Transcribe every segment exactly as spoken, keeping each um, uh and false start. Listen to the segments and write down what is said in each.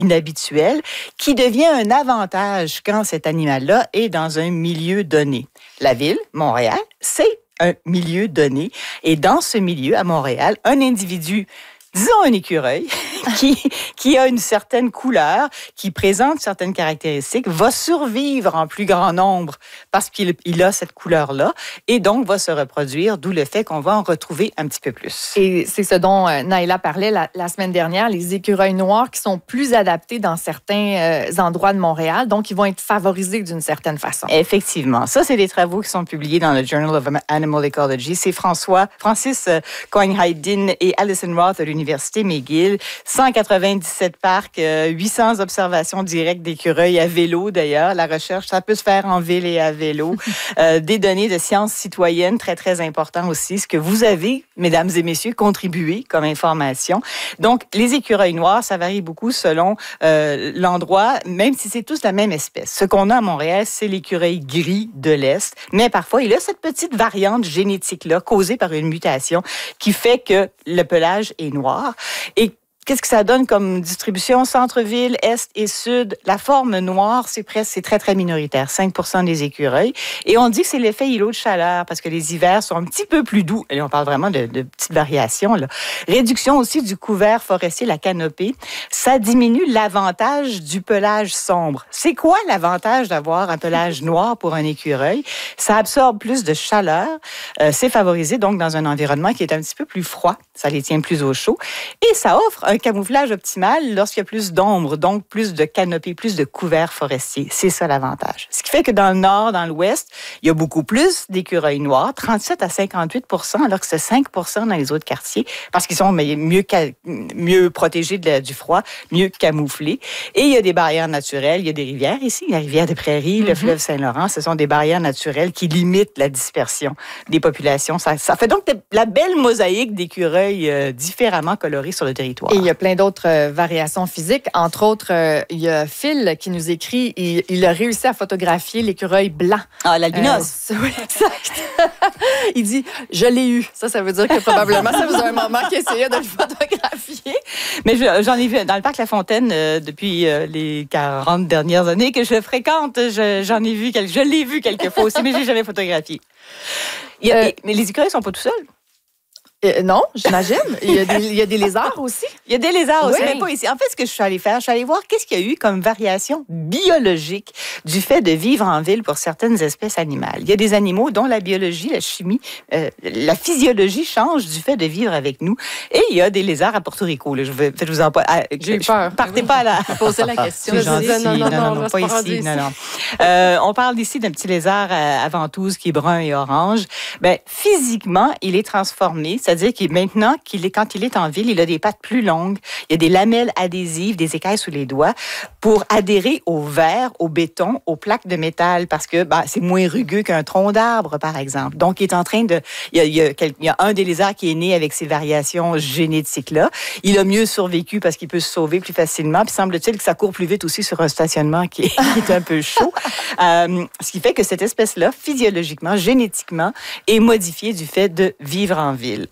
inhabituel qui devient un avantage quand cet animal-là est dans un milieu donné. La ville, Montréal, c'est un milieu donné. Et dans ce milieu, à Montréal, un individu, disons un écureuil, qui, qui a une certaine couleur, qui présente certaines caractéristiques, va survivre en plus grand nombre parce qu'il il a cette couleur-là et donc va se reproduire, d'où le fait qu'on va en retrouver un petit peu plus. Et c'est ce dont euh, Naïla parlait la, la semaine dernière, les écureuils noirs qui sont plus adaptés dans certains euh, endroits de Montréal, donc ils vont être favorisés d'une certaine façon. Effectivement. Ça, c'est des travaux qui sont publiés dans le Journal of Animal Ecology. C'est François, Francis euh, Cohen-Hayden et Alison Roth de l'Université McGill. cent quatre-vingt-dix-sept parcs, euh, huit cents observations directes d'écureuils à vélo d'ailleurs. La recherche, ça peut se faire en ville et à vélo. euh, des données de sciences citoyennes, très, très important aussi. Ce que vous avez, mesdames et messieurs, contribué comme information. Donc, les écureuils noirs, ça varie beaucoup selon euh, l'endroit, même si c'est tous la même espèce. Ce qu'on a à Montréal, c'est l'écureuil gris de l'Est. Mais parfois, il a cette petite variante génétique-là, causée par une mutation, qui fait que le pelage est noir. Et qu'est-ce que ça donne comme distribution? Centre-ville, Est et Sud. La forme noire, c'est presque, c'est très, très minoritaire. cinq pour cent des écureuils. Et on dit que c'est l'effet îlot de chaleur parce que les hivers sont un petit peu plus doux. Et on parle vraiment de, de petites variations, là. Réduction aussi du couvert forestier, la canopée. Ça diminue l'avantage du pelage sombre. C'est quoi l'avantage d'avoir un pelage noir pour un écureuil? Ça absorbe plus de chaleur. Euh, c'est favorisé donc dans un environnement qui est un petit peu plus froid. Ça les tient plus au chaud. Et ça offre un camouflage optimal lorsqu'il y a plus d'ombre, donc plus de canopée, plus de couverts forestiers. C'est ça l'avantage. Ce qui fait que dans le nord, dans l'ouest, il y a beaucoup plus d'écureuils noirs, trente-sept à cinquante-huit pour cent, alors que c'est cinq pour cent dans les autres quartiers, parce qu'ils sont mieux, mieux protégés de la, du froid, mieux camouflés. Et il y a des barrières naturelles, il y a des rivières ici, la rivière des Prairies, mm-hmm. le fleuve Saint-Laurent, ce sont des barrières naturelles qui limitent la dispersion des populations. Ça, ça fait donc la belle mosaïque d'écureuils euh, différemment colorés sur le territoire. Et il y a plein d'autres euh, variations physiques. Entre autres, euh, il y a Phil qui nous écrit, il, il a réussi à photographier l'écureuil blanc. Ah, l'albinos. Euh, oui, exact. Il dit, je l'ai eu. Ça, ça veut dire que probablement, ça faisait un moment qu'il essayait de le photographier. Mais je, j'en ai vu dans le parc La Fontaine euh, depuis euh, les quarante dernières années que je fréquente. Je, j'en ai vu, quelques, je l'ai vu quelques fois aussi, mais je l'ai jamais photographié. Il y a, euh, mais les écureuils ne sont pas tout seuls. Euh, non, j'imagine. Il y, a des, il y a des lézards aussi. Il y a des lézards aussi, oui. mais pas ici. En fait, ce que je suis allée faire, je suis allée voir qu'est-ce qu'il y a eu comme variation biologique du fait de vivre en ville pour certaines espèces animales. Il y a des animaux dont la biologie, la chimie, euh, la physiologie change du fait de vivre avec nous. Et il y a des lézards à Porto Rico. Là. Je vais, faites-vous en pas. Ah, J'ai eu peur. Partez pas là. Poser la question. C'est gentil. Non, non, non, non, non, non, pas ici. Non, non. Euh, on parle ici d'un petit lézard à, à ventouse qui est brun et orange. Ben, physiquement, il est transformé, c'est-à-dire qu'il est maintenant qu'il est, quand il est en ville, il a des pattes plus longues, il y a des lamelles adhésives, des écailles sous les doigts pour adhérer au verre, au béton, aux plaques de métal parce que ben, c'est moins rugueux qu'un tronc d'arbre, par exemple. Donc, il est en train de... Il y a, il y a, il y a un des lézards qui est né avec ces variations génétiques-là. Il a mieux survécu parce qu'il peut se sauver plus facilement. Puis, semble-t-il que ça court plus vite aussi sur un stationnement qui est, qui est un peu chaud. Euh, ce qui fait que cette espèce-là, physiologiquement, génétiquement, est modifiée du fait de vivre en ville.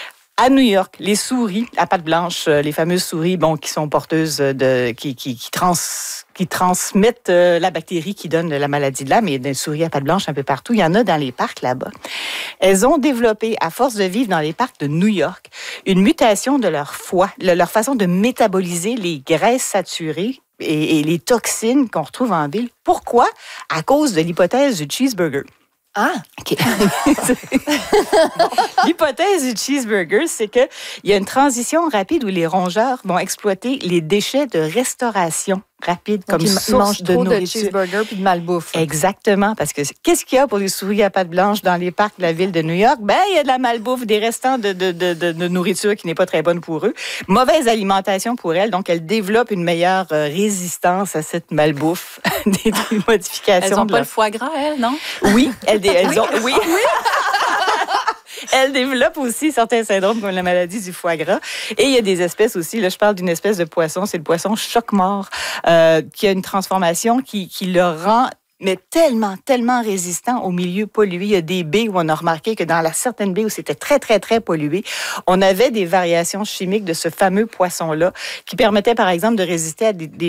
À New York, les souris à pattes blanches, les fameuses souris bon, qui sont porteuses de... qui, qui, qui, trans, qui transmettent euh, la bactérie qui donne la maladie de Lyme, mais il y a des souris à pattes blanches un peu partout. Il y en a dans les parcs là-bas. Elles ont développé, à force de vivre dans les parcs de New York, une mutation de leur foie, leur façon de métaboliser les graisses saturées et, et les toxines qu'on retrouve en ville. Pourquoi? À cause de l'hypothèse du cheeseburger. Ah! Okay. Bon, l'hypothèse du cheeseburger, c'est qu'il y a une transition rapide où les rongeurs vont exploiter les déchets de restauration rapide comme donc, source de nourriture. De cheeseburger puis de malbouffe. Exactement, parce que qu'est-ce qu'il y a pour les souris à pattes blanches dans les parcs de la ville de New York? Ben, il y a de la malbouffe, des restants de, de, de, de, de nourriture qui n'est pas très bonne pour eux. Mauvaise alimentation pour elles, donc elles développent une meilleure résistance à cette malbouffe, des, des modifications. Elles n'ont de pas leur... le foie gras, elles, non? Oui, elles, elles ont... Oui. Elles développent aussi certains syndromes comme la maladie du foie gras. Et il y a des espèces aussi, là je parle d'une espèce de poisson, c'est le poisson choque-mort, euh, qui a une transformation qui, qui le rend mais tellement, tellement résistant au milieu pollué. Il y a des baies où on a remarqué que dans la certaines baies où c'était très, très, très pollué, on avait des variations chimiques de ce fameux poisson-là qui permettaient, par exemple, de résister à des, des